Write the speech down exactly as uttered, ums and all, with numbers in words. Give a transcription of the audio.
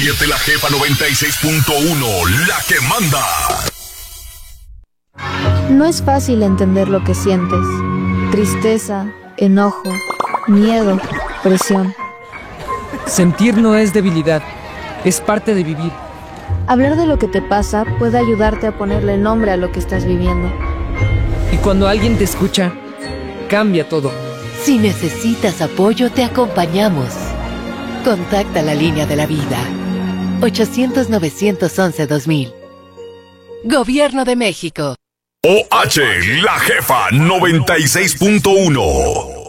Siete La Jefa noventa y seis punto uno, la que manda. No es fácil entender lo que sientes. Tristeza, enojo, miedo, presión. Sentir no es debilidad, es parte de vivir. Hablar de lo que te pasa puede ayudarte a ponerle nombre a lo que estás viviendo. Y cuando alguien te escucha, cambia todo. Si necesitas apoyo, te acompañamos. Contacta la línea de la vida. ochocientos, novecientos once, dos mil. Gobierno de México. O H, La Jefa noventa y seis punto uno.